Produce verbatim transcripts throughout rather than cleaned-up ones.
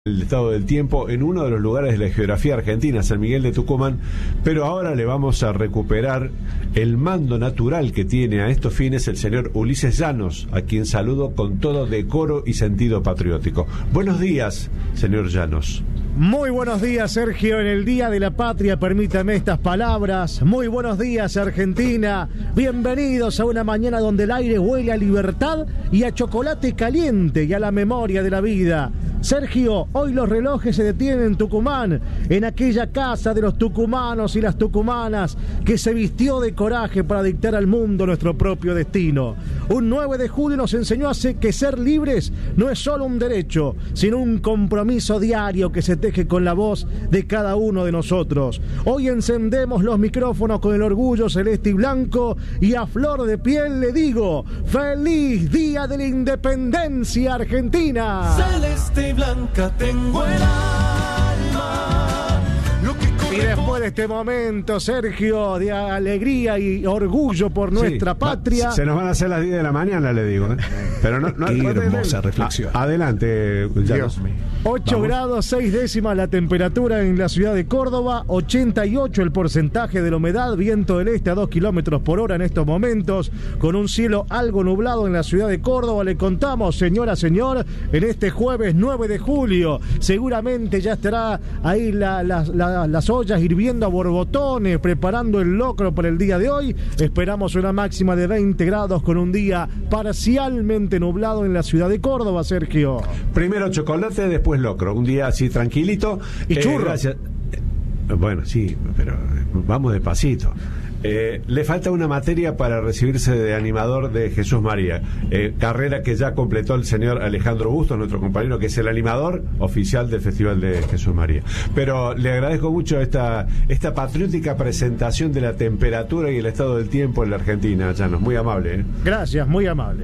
El estado del tiempo en uno de los lugares de la geografía argentina, San Miguel de Tucumán, pero ahora le vamos a recuperar el mando natural que tiene a estos fines el señor Ulises Llanos, a quien saludo con todo decoro y sentido patriótico. Buenos días, señor Llanos. Muy buenos días, Sergio. En el Día de la Patria, permítame estas palabras. Muy buenos días, Argentina. Bienvenidos a una mañana donde el aire huele a libertad y a chocolate caliente y a la memoria de la vida. Sergio, hoy los relojes se detienen en Tucumán, en aquella casa de los tucumanos y las tucumanas que se vistió de coraje para dictar al mundo nuestro propio destino. Un nueve de julio nos enseñó a que ser libres no es solo un derecho, sino un compromiso diario que se teje con la voz de cada uno de nosotros. Hoy encendemos los micrófonos con el orgullo celeste y blanco y a flor de piel le digo: ¡Feliz Día de la Independencia Argentina! Celeste y blanca tengo el alma. Lo que Y después de este momento, Sergio, de alegría y orgullo por nuestra sí, patria. Va, se nos van a hacer las diez de la mañana, le digo. ¿eh? Pero no, no, Qué no, hermosa no, reflexión. A, adelante, Llanos. ocho Vamos. grados, seis décimas la temperatura en la ciudad de Córdoba, ochenta y ocho el porcentaje de la humedad, viento del este a dos kilómetros por hora en estos momentos, con un cielo algo nublado en la ciudad de Córdoba. Le contamos, señora, señor, en este jueves nueve de julio, seguramente ya estará ahí la, la, la, las ollas hirviendo a borbotones, preparando el locro para el día de hoy. Esperamos una máxima de veinte grados con un día parcialmente nublado en la ciudad de Córdoba, Sergio. Primero chocolate, después locro. Un día así tranquilito. Y eh, churro. Gracias. Eh, Bueno, sí, pero vamos despacito. Eh, le falta una materia para recibirse de animador de Jesús María, eh, carrera que ya completó el señor Alejandro Bustos, nuestro compañero, que es el animador oficial del Festival de Jesús María. Pero le agradezco mucho esta, esta patriótica presentación de la temperatura y el estado del tiempo en la Argentina, Llanos. Muy amable, ¿eh? Gracias, muy amable.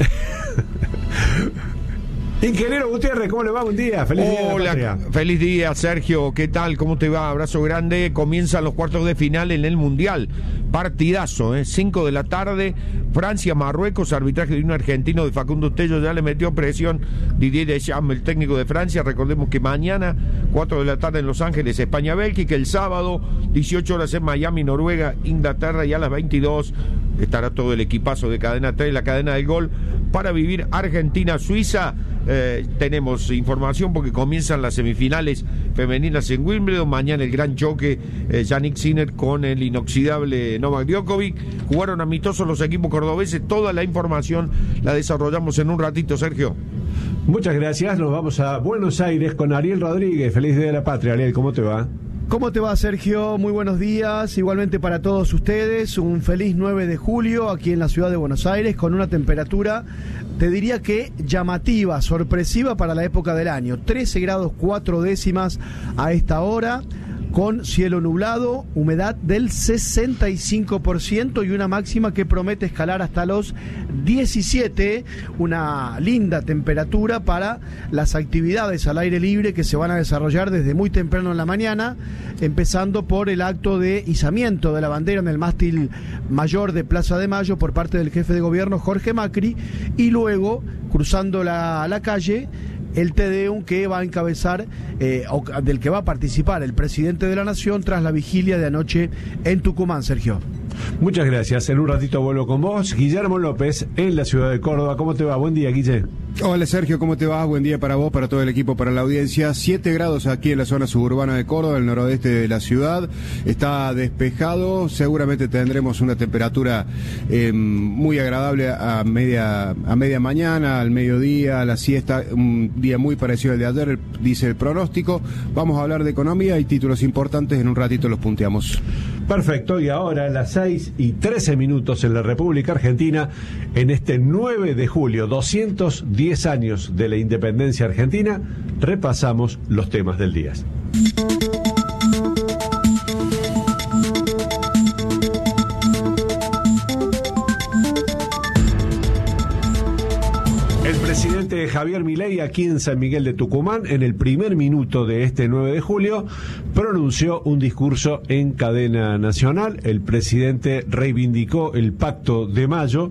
Ingeniero Gutiérrez, ¿cómo le va? Buen día, feliz día de la Hola, patria. feliz día, Sergio. ¿Qué tal? ¿Cómo te va? Abrazo grande. Comienzan los cuartos de final en el Mundial. Partidazo, ¿eh? cinco de la tarde. Francia, Marruecos, arbitraje de un argentino de Facundo Tello. Ya le metió presión Didier Deschamps, el técnico de Francia. Recordemos que mañana, cuatro de la tarde en Los Ángeles, España, Bélgica. El sábado, dieciocho horas en Miami, Noruega, Inglaterra. Y a las veintidós estará todo el equipazo de Cadena tres, la cadena del gol, para vivir Argentina, Suiza. Eh, tenemos información porque comienzan las semifinales femeninas en Wimbledon. Mañana el gran choque, eh, Yannick Sinner con el inoxidable Novak Djokovic. Jugaron amistosos los equipos cordobeses. Toda la información la desarrollamos en un ratito, Sergio. Muchas gracias, nos vamos a Buenos Aires con Ariel Rodríguez. Feliz Día de la Patria, Ariel, ¿cómo te va? ¿Cómo te va, Sergio? Muy buenos días, igualmente para todos ustedes. Un feliz nueve de julio aquí en la ciudad de Buenos Aires, con una temperatura, te diría que llamativa, sorpresiva para la época del año. trece grados cuatro décimas a esta hora, con cielo nublado, humedad del sesenta y cinco por ciento y una máxima que promete escalar hasta los diecisiete, una linda temperatura para las actividades al aire libre que se van a desarrollar desde muy temprano en la mañana, empezando por el acto de izamiento de la bandera en el mástil mayor de Plaza de Mayo por parte del jefe de gobierno Jorge Macri, y luego, cruzando la, la calle, el Te Deum que va a encabezar, eh, o del que va a participar el presidente de la Nación tras la vigilia de anoche en Tucumán, Sergio. Muchas gracias, en un ratito vuelvo con vos. Guillermo López, en la ciudad de Córdoba. ¿Cómo te va? Buen día, Guille. Hola, Sergio, ¿cómo te va? Buen día para vos, para todo el equipo, para la audiencia. siete grados aquí en la zona suburbana de Córdoba, el noroeste de la ciudad. Está despejado, seguramente tendremos una temperatura eh, muy agradable a media, a media mañana, al mediodía, a la siesta. Un día muy parecido al de ayer, dice el pronóstico. Vamos a hablar de economía y títulos importantes, en un ratito los punteamos. Perfecto, y ahora a las seis y trece minutos en la República Argentina, en este nueve de julio, doscientos diez años de la independencia argentina, repasamos los temas del día. El presidente Javier Milei aquí en San Miguel de Tucumán, en el primer minuto de este nueve de julio, pronunció un discurso en cadena nacional. El presidente reivindicó el Pacto de Mayo.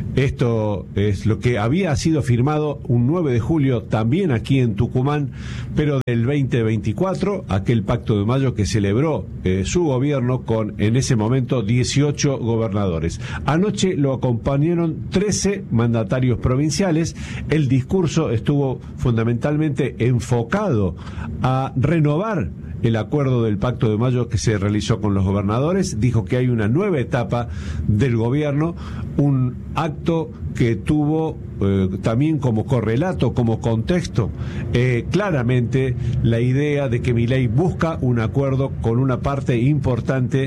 Esto es lo que había sido firmado un nueve de julio también aquí en Tucumán, pero del veinte veinticuatro, aquel Pacto de Mayo que celebró eh, su gobierno con, en ese momento, dieciocho gobernadores. Anoche lo acompañaron trece mandatarios provinciales. El discurso estuvo fundamentalmente enfocado a renovar el acuerdo del Pacto de Mayo que se realizó con los gobernadores. Dijo que hay una nueva etapa del gobierno, un acto que tuvo eh, también como correlato, como contexto, eh, claramente la idea de que Milei busca un acuerdo con una parte importante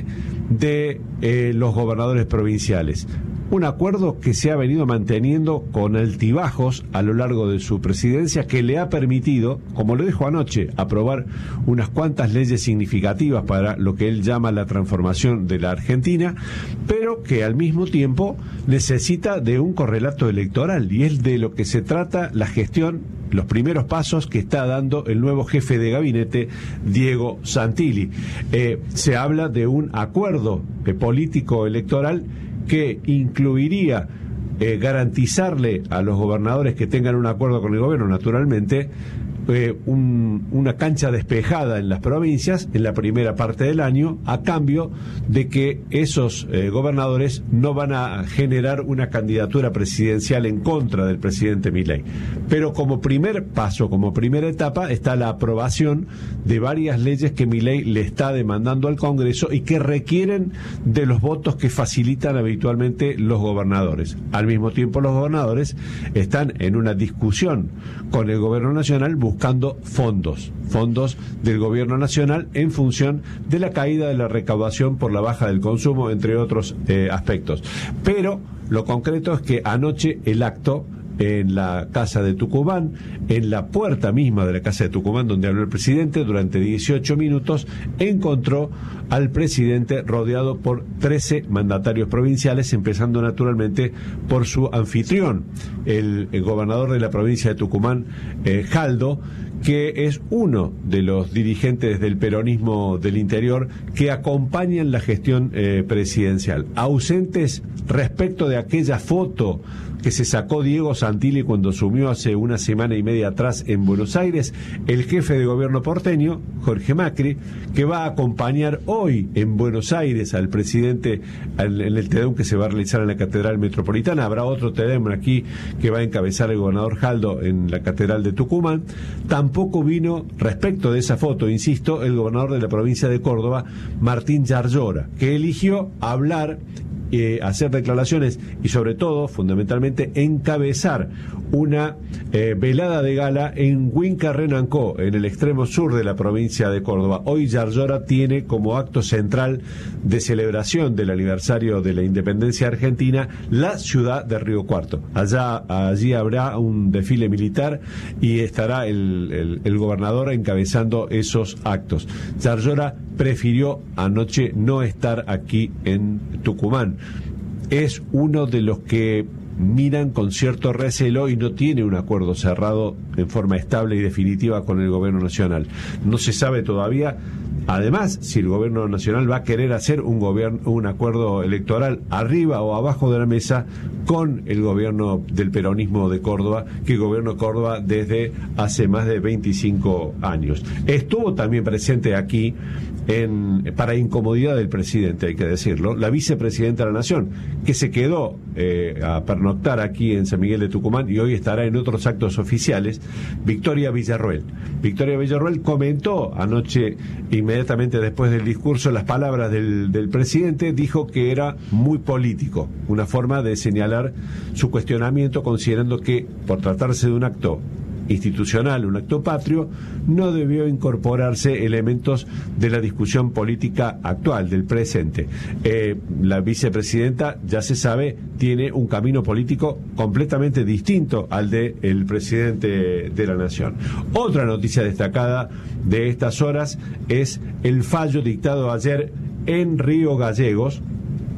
de eh, los gobernadores provinciales. Un acuerdo que se ha venido manteniendo con altibajos a lo largo de su presidencia, que le ha permitido, como lo dijo anoche, aprobar unas cuantas leyes significativas para lo que él llama la transformación de la Argentina, pero que al mismo tiempo necesita de un correlato electoral, y es de lo que se trata la gestión, los primeros pasos que está dando el nuevo jefe de gabinete, Diego Santilli. Eh, se habla de un acuerdo eh, político electoral que incluiría eh, garantizarle a los gobernadores que tengan un acuerdo con el gobierno, naturalmente, eh, un, una cancha despejada en las provincias en la primera parte del año, a cambio de que esos eh, gobernadores no van a generar una candidatura presidencial en contra del presidente Milei. Pero como primer paso, como primera etapa, está la aprobación de varias leyes que Milei le está demandando al Congreso y que requieren de los votos que facilitan habitualmente los gobernadores. Al mismo tiempo, los gobernadores están en una discusión con el gobierno nacional buscando fondos, fondos del gobierno nacional en función de la caída de la recaudación por la baja del consumo, entre otros eh, aspectos. Pero lo concreto es que anoche el acto en la Casa de Tucumán, en la puerta misma de la Casa de Tucumán donde habló el presidente durante dieciocho minutos, encontró al presidente rodeado por trece mandatarios provinciales, empezando naturalmente por su anfitrión, el, el gobernador de la provincia de Tucumán, eh, Jaldo, que es uno de los dirigentes del peronismo del interior que acompañan la gestión eh, presidencial. Ausentes respecto de aquella foto que se sacó Diego Santilli cuando asumió hace una semana y media atrás en Buenos Aires, el jefe de gobierno porteño, Jorge Macri, que va a acompañar hoy en Buenos Aires al presidente en el Tedeum que se va a realizar en la Catedral Metropolitana. Habrá otro Tedeum aquí que va a encabezar el gobernador Jaldo en la Catedral de Tucumán. Tampoco vino, respecto de esa foto, insisto, el gobernador de la provincia de Córdoba, Martín Yarlora, que eligió hablar, Eh, hacer declaraciones y sobre todo, fundamentalmente, encabezar una eh, velada de gala en Huincarrenancó, en el extremo sur de la provincia de Córdoba. Hoy Yarlora tiene como acto central de celebración del aniversario de la independencia argentina la ciudad de Río Cuarto. Allá, allí habrá un desfile militar y estará el, el, el gobernador encabezando esos actos. Yarlora prefirió anoche no estar aquí en Tucumán. Es uno de los que miran con cierto recelo y no tiene un acuerdo cerrado en forma estable y definitiva con el gobierno nacional. No se sabe todavía, además, si el gobierno nacional va a querer hacer un gobierno, un acuerdo electoral arriba o abajo de la mesa con el gobierno del peronismo de Córdoba, que gobierna Córdoba desde hace más de veinticinco años. Estuvo también presente aquí, en, para incomodidad del presidente, hay que decirlo, la vicepresidenta de la Nación, que se quedó eh, a pernoctar aquí en San Miguel de Tucumán y hoy estará en otros actos oficiales, Victoria Villarroel. Victoria Villarroel comentó anoche, inmediatamente después del discurso, las palabras del, del presidente. Dijo que era muy político, una forma de señalar su cuestionamiento, considerando que, por tratarse de un acto institucional, un acto patrio, no debió incorporarse elementos de la discusión política actual, del presente. Eh, la vicepresidenta, ya se sabe, tiene un camino político completamente distinto al de el presidente de la Nación. Otra noticia destacada de estas horas es el fallo dictado ayer en Río Gallegos,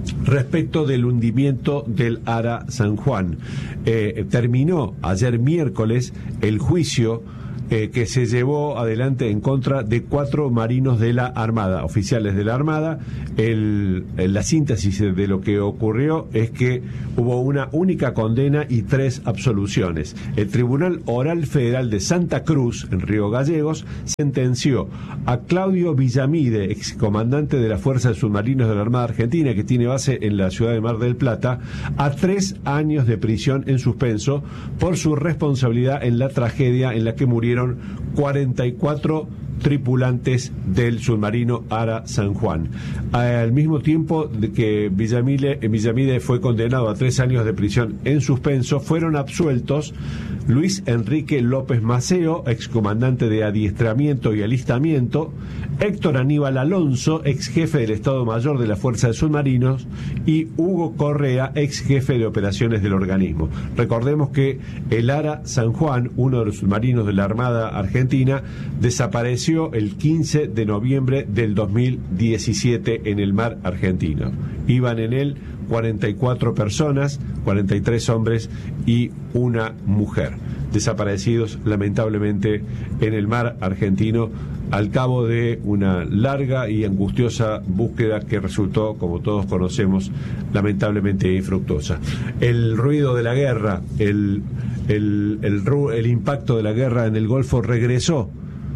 respecto del hundimiento del Ara San Juan. Eh, terminó ayer miércoles el juicio Eh, que se llevó adelante en contra de cuatro marinos de la Armada, oficiales de la Armada. El, el, la síntesis de lo que ocurrió es que hubo una única condena y tres absoluciones. El Tribunal Oral Federal de Santa Cruz, en Río Gallegos, sentenció a Claudio Villamide, excomandante de la Fuerza de Submarinos de la Armada Argentina, que tiene base en la ciudad de Mar del Plata, a tres años de prisión en suspenso por su responsabilidad en la tragedia en la que murieron cuarenta y cuatro tripulantes del submarino Ara San Juan. Al mismo tiempo de que Villamide, Villamide fue condenado a tres años de prisión en suspenso, fueron absueltos Luis Enrique López Maceo, excomandante de adiestramiento y alistamiento, Héctor Aníbal Alonso, ex jefe del Estado Mayor de la Fuerza de Submarinos, y Hugo Correa, ex jefe de operaciones del organismo. Recordemos que el Ara San Juan, uno de los submarinos de la Armada Argentina, desapareció el quince de noviembre del dos mil diecisiete en el mar argentino. Iban en él cuarenta y cuatro personas, cuarenta y tres hombres y una mujer, desaparecidos lamentablemente en el mar argentino al cabo de una larga y angustiosa búsqueda que resultó, como todos conocemos, lamentablemente infructuosa. El ruido de la guerra, el, el, el, el impacto de la guerra en el Golfo regresó.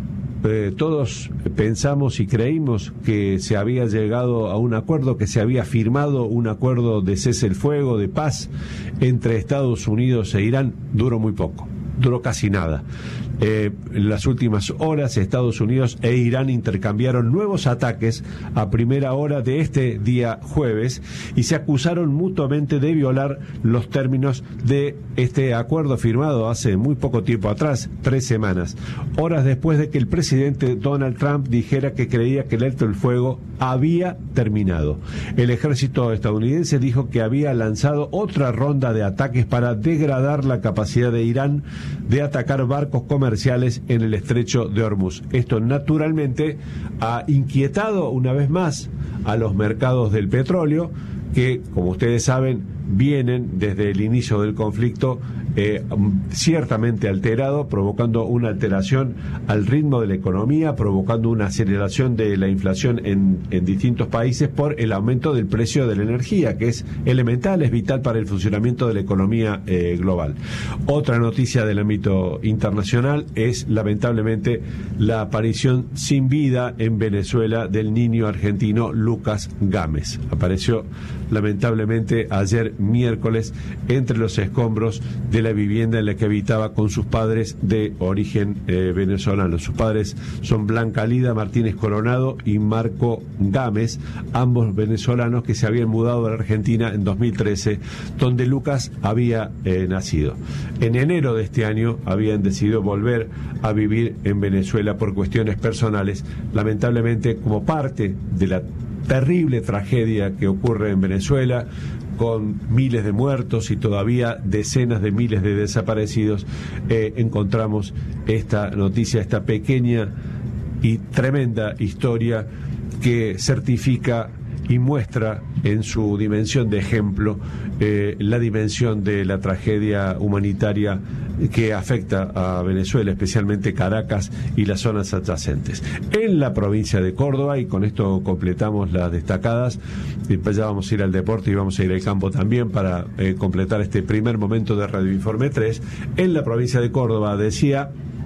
Eh, todos pensamos y creímos que se había llegado a un acuerdo, que se había firmado un acuerdo de cese el fuego, de paz entre Estados Unidos e Irán. Duró muy poco, duró casi nada. Eh, en las últimas horas, Estados Unidos e Irán intercambiaron nuevos ataques a primera hora de este día jueves y se acusaron mutuamente de violar los términos de este acuerdo firmado hace muy poco tiempo atrás, tres semanas, horas después de que el presidente Donald Trump dijera que creía que el alto el fuego había terminado. El ejército estadounidense dijo que había lanzado otra ronda de ataques para degradar la capacidad de Irán de atacar barcos comerciales en el estrecho de Hormuz. Esto naturalmente ha inquietado una vez más a los mercados del petróleo, que, como ustedes saben, vienen desde el inicio del conflicto eh, ciertamente alterado, provocando una alteración al ritmo de la economía, provocando una aceleración de la inflación en, en distintos países por el aumento del precio de la energía, que es elemental, es vital para el funcionamiento de la economía eh, global. Otra noticia del ámbito internacional es, lamentablemente, la aparición sin vida en Venezuela del niño argentino Lucas Gámez. Apareció lamentablemente ayer miércoles entre los escombros de la vivienda en la que habitaba con sus padres de origen eh, venezolano. Sus padres son Blanca Lida Martínez Coronado y Marco Gámez, ambos venezolanos que se habían mudado a la Argentina en dos mil trece, donde Lucas había eh, nacido. En enero de este año habían decidido volver a vivir en Venezuela por cuestiones personales, lamentablemente como parte de la terrible tragedia que ocurre en Venezuela, con miles de muertos y todavía decenas de miles de desaparecidos. Eh, encontramos esta noticia, esta pequeña y tremenda historia que certifica y muestra en su dimensión de ejemplo eh, la dimensión de la tragedia humanitaria que afecta a Venezuela, especialmente Caracas y las zonas adyacentes. En la provincia de Córdoba, y con esto completamos las destacadas, después ya vamos a ir al deporte y vamos a ir al campo también para eh, completar este primer momento de Radio Informe tres. En la provincia de Córdoba, decía,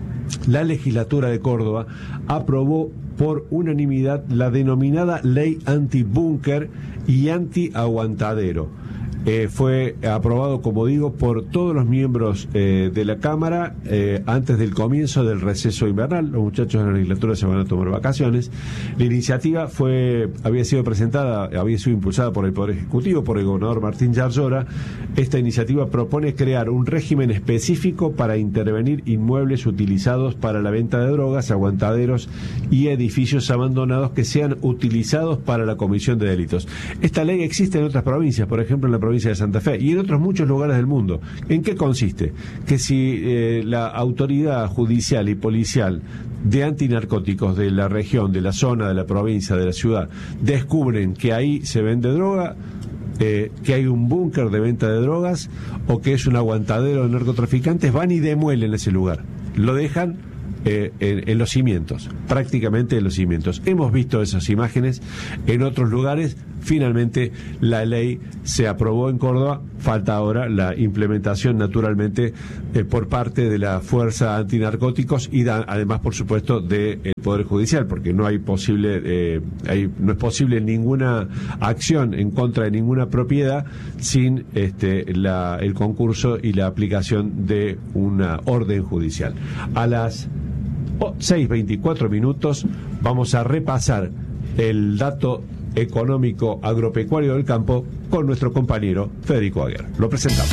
la legislatura de Córdoba aprobó por unanimidad la denominada ley antibúnker y antiaguantadero. Eh, fue aprobado, como digo, por todos los miembros eh, de la Cámara eh, antes del comienzo del receso invernal. Los muchachos de la legislatura se van a tomar vacaciones. La iniciativa fue había sido presentada, había sido impulsada por el Poder Ejecutivo, por el gobernador Martín Yarlora. Esta iniciativa propone crear un régimen específico para intervenir inmuebles utilizados para la venta de drogas, aguantaderos y edificios abandonados que sean utilizados para la comisión de delitos. Esta ley existe en otras provincias, por ejemplo en la provincia de Santa Fe y en otros muchos lugares del mundo. ¿En qué consiste? Que si eh, la autoridad judicial y policial de antinarcóticos de la región, de la zona, de la provincia, de la ciudad, descubren que ahí se vende droga, eh, que hay un búnker de venta de drogas o que es un aguantadero de narcotraficantes, van y demuelen ese lugar. Lo dejan eh, en, en los cimientos, prácticamente en los cimientos. Hemos visto esas imágenes en otros lugares. Finalmente la ley se aprobó en Córdoba, falta ahora la implementación naturalmente eh, por parte de la Fuerza Antinarcóticos y da, además por supuesto del Poder Judicial, porque no hay posible eh, hay, no es posible ninguna acción en contra de ninguna propiedad sin este, la, el concurso y la aplicación de una orden judicial. A las seis veinticuatro minutos vamos a repasar el dato económico agropecuario del campo con nuestro compañero Federico Aguer. Lo presentamos.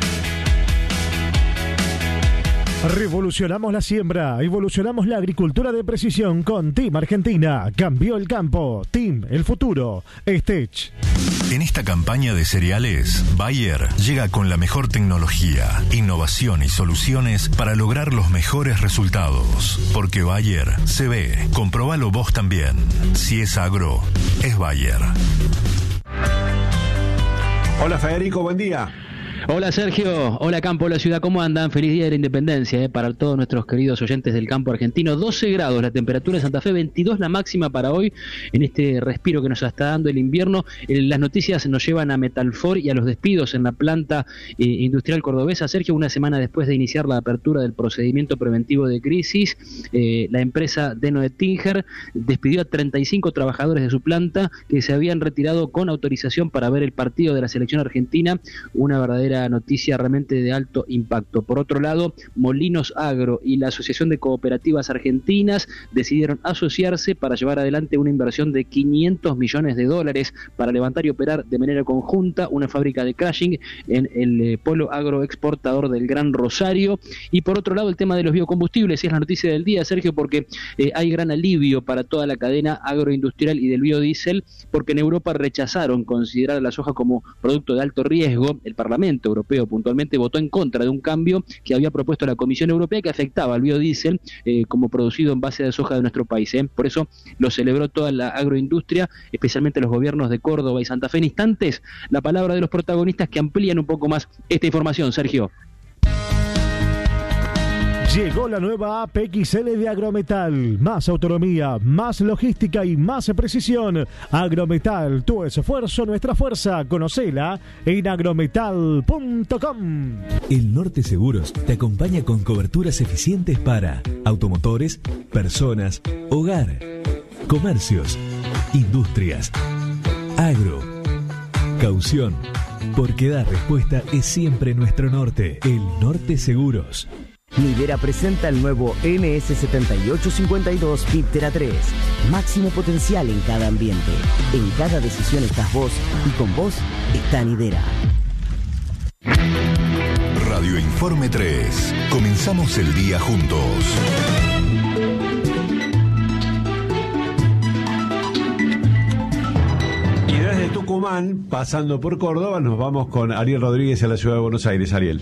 Revolucionamos la siembra, evolucionamos la agricultura de precisión con Team Argentina. Cambió el campo. Team, el futuro. Stech. En esta campaña de cereales, Bayer llega con la mejor tecnología, innovación y soluciones para lograr los mejores resultados. Porque Bayer se ve. Comprobalo vos también. Si es agro, es Bayer. Hola Federico, buen día. Hola Sergio, hola Campo, hola Ciudad, ¿cómo andan? Feliz Día de la Independencia eh, para todos nuestros queridos oyentes del campo argentino. doce grados la temperatura en Santa Fe, veintidós la máxima para hoy, en este respiro que nos está dando el invierno. Eh, las noticias nos llevan a Metalfor y a los despidos en la planta eh, industrial cordobesa. Sergio, una semana después de iniciar la apertura del procedimiento preventivo de crisis, eh, la empresa Deno de Tinger despidió a treinta y cinco trabajadores de su planta que se habían retirado con autorización para ver el partido de la selección argentina. Una verdadera noticia realmente de alto impacto. Por otro lado, Molinos Agro y la Asociación de Cooperativas Argentinas decidieron asociarse para llevar adelante una inversión de quinientos millones de dólares para levantar y operar de manera conjunta una fábrica de crushing en el eh, polo agroexportador del Gran Rosario. Y por otro lado, el tema de los biocombustibles, y es la noticia del día, Sergio, porque eh, hay gran alivio para toda la cadena agroindustrial y del biodiesel, porque en Europa rechazaron considerar a la soja como producto de alto riesgo. El Parlamento Europeo puntualmente votó en contra de un cambio que había propuesto la Comisión Europea que afectaba al biodiesel eh, como producido en base de soja de nuestro país. ¿eh? Por eso lo celebró toda la agroindustria, especialmente los gobiernos de Córdoba y Santa Fe. En instantes, la palabra de los protagonistas que amplían un poco más esta información, Sergio. Llegó la nueva A P X L de Agrometal. Más autonomía, más logística y más precisión. Agrometal, tu esfuerzo, nuestra fuerza. Conocela en agrometal punto com. El Norte Seguros te acompaña con coberturas eficientes para automotores, personas, hogar, comercios, industrias, agro, caución. Porque dar respuesta es siempre nuestro norte. El Norte Seguros. Nidera presenta el nuevo N S setenta y ocho cincuenta y dos Viptera tres. Máximo potencial en cada ambiente. En cada decisión estás vos y con vos está Nidera. Radio Informe tres. Comenzamos el día juntos. Y desde Tucumán, pasando por Córdoba, nos vamos con Ariel Rodríguez a la ciudad de Buenos Aires. Ariel.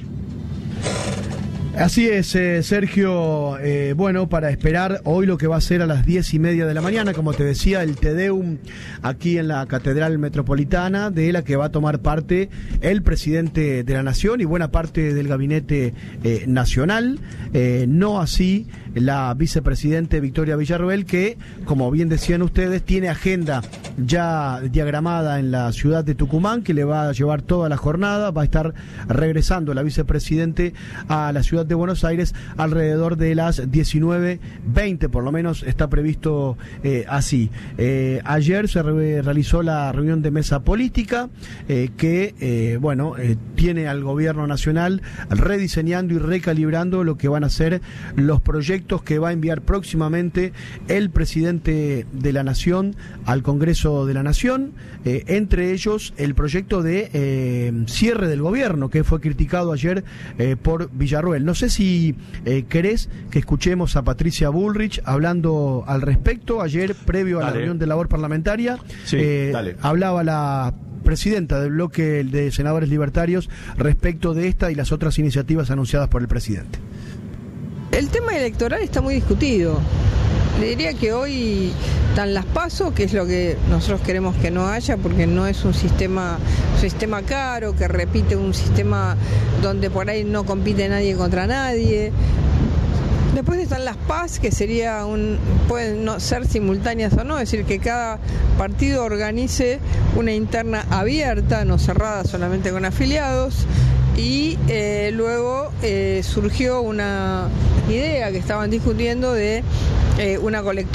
Así es, eh, Sergio, eh, bueno, para esperar hoy lo que va a ser a las diez y media de la mañana, como te decía, el Te Deum aquí en la Catedral Metropolitana, de la que va a tomar parte el presidente de la Nación y buena parte del gabinete eh, nacional, eh, no así la vicepresidente Victoria Villarroel, que, como bien decían ustedes, tiene agenda ya diagramada en la ciudad de Tucumán, que le va a llevar toda la jornada, va a estar regresando la vicepresidente a la ciudad de Buenos Aires alrededor de las diecinueve veinte, por lo menos está previsto eh, así. Eh, ayer se re realizó la reunión de mesa política eh, que, eh, bueno, eh, tiene al gobierno nacional rediseñando y recalibrando lo que van a ser los proyectos que va a enviar próximamente el presidente de la Nación al Congreso de la Nación, eh, entre ellos el proyecto de eh, cierre del gobierno, que fue criticado ayer eh, por Villarroel. No sé si eh, querés que escuchemos a Patricia Bullrich hablando al respecto. Ayer, previo a dale. la reunión de labor parlamentaria, sí, eh, hablaba la presidenta del bloque de senadores libertarios respecto de esta y las otras iniciativas anunciadas por el presidente. El tema electoral está muy discutido. Le diría que hoy están las PASO, que es lo que nosotros queremos que no haya, porque no es un sistema, un sistema caro, que repite un sistema donde por ahí no compite nadie contra nadie. Después están las P A S, que sería un, pueden no ser simultáneas o no, es decir, que cada partido organice una interna abierta, no cerrada solamente con afiliados. Y eh, luego eh, surgió una idea que estaban discutiendo de eh, una colectora